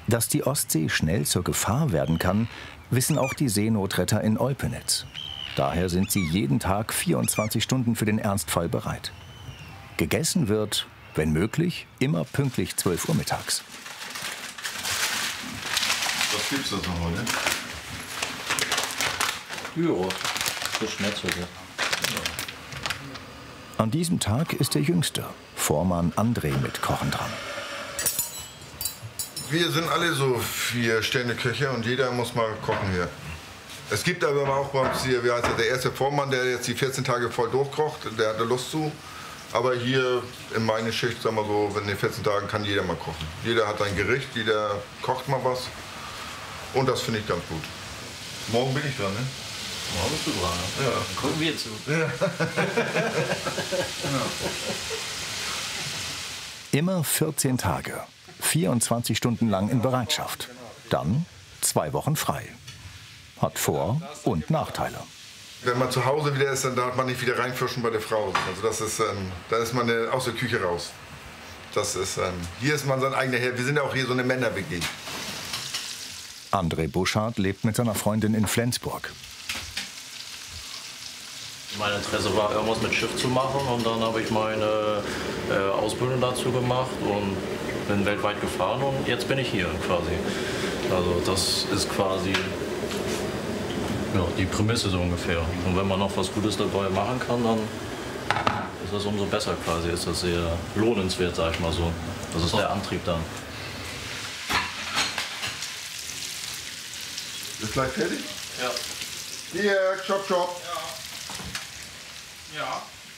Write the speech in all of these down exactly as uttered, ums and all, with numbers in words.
Dass die Ostsee schnell zur Gefahr werden kann, wissen auch die Seenotretter in Olpenitz. Daher sind sie jeden Tag vierundzwanzig Stunden für den Ernstfall bereit. Gegessen wird, wenn möglich, immer pünktlich zwölf Uhr mittags. Was gibt's da noch heute? Gyros. Frisch Metzelge. An diesem Tag ist der Jüngste, Vormann André, mit Kochen dran. Wir sind alle so vier Sterne-Köche und jeder muss mal kochen hier. Es gibt aber auch bei uns hier, wie heißt der, der erste Vormann, der jetzt die vierzehn Tage voll durchkocht, der hatte Lust zu. Aber hier in meiner Schicht, sagen wir so, in den vierzehn Tagen kann jeder mal kochen. Jeder hat ein Gericht, jeder kocht mal was. Und das finde ich ganz gut. Morgen bin ich dran, ne? Morgen bist du dran, ne? Ja. Dann gucken wir zu. Ja. Immer vierzehn Tage, vierundzwanzig Stunden lang in Bereitschaft. Dann zwei Wochen frei. Hat Vor- und Nachteile. Wenn man zu Hause wieder ist, dann darf man nicht wieder reinfischen bei der Frau. Also das ist, ähm, da ist man äh, aus der Küche raus. Das ist, ähm, hier ist man sein eigener Herr. Wir sind ja auch hier so eine Männer-W G. André Buschardt lebt mit seiner Freundin in Flensburg. Mein Interesse war, irgendwas mit Schiff zu machen, und dann habe ich meine äh, Ausbildung dazu gemacht und bin weltweit gefahren, und jetzt bin ich hier quasi. Also das ist quasi ja, die Prämisse so ungefähr. Und wenn man noch was Gutes dabei machen kann, dann ist das umso besser quasi. Ist das sehr lohnenswert, sag ich mal so. Das ist der Antrieb dann. Ist gleich fertig? Ja. Hier, chop, chop. Ja.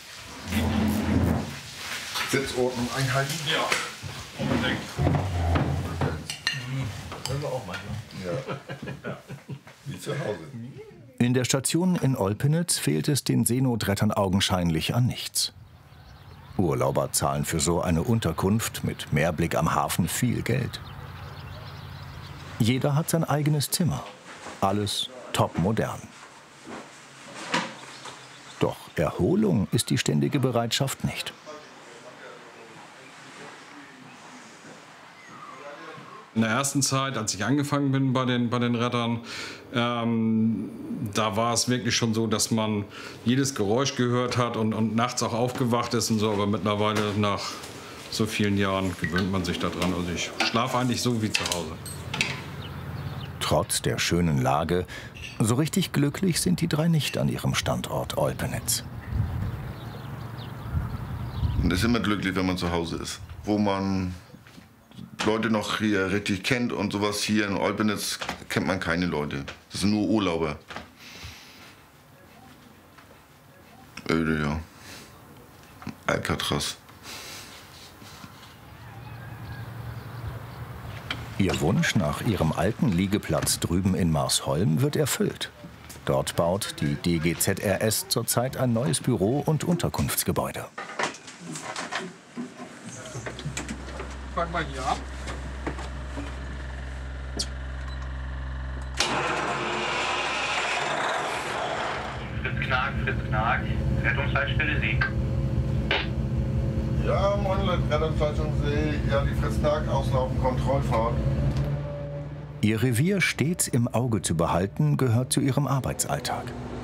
Sitzordnung einhalten? Ja, unbedingt. Das war auch manchmal. Ja. Wie zu Hause. In der Station in Olpenitz fehlt es den Seenotrettern augenscheinlich an nichts. Urlauber zahlen für so eine Unterkunft mit Meerblick am Hafen viel Geld. Jeder hat sein eigenes Zimmer. Alles topmodern. Doch Erholung ist die ständige Bereitschaft nicht. In der ersten Zeit, als ich angefangen bin bei den, bei den Rettern, ähm, da war es wirklich schon so, dass man jedes Geräusch gehört hat und, und nachts auch aufgewacht ist und so. Aber mittlerweile, nach so vielen Jahren, gewöhnt man sich daran. Also ich schlafe eigentlich so wie zu Hause. Trotz der schönen Lage, so richtig glücklich sind die drei nicht an ihrem Standort Olpenitz. Man ist immer glücklich, wenn man zu Hause ist. Wo man Leute noch hier richtig kennt und sowas. Hier in Olpenitz kennt man keine Leute. Das sind nur Urlauber. Öde, ja. Alcatraz. Ihr Wunsch nach ihrem alten Liegeplatz drüben in Marsholm wird erfüllt. Dort baut die D G Z R S zurzeit ein neues Büro- und Unterkunftsgebäude. Fang mal hier ab. Fritz Knag, Fritz Knag, Rettungsleitstelle Sie. Ja, moin, Rettungsleitungssee. Ja, die Fritz Knag, Auslaufen, Kontrollfahrt. Ihr Revier stets im Auge zu behalten, gehört zu ihrem Arbeitsalltag.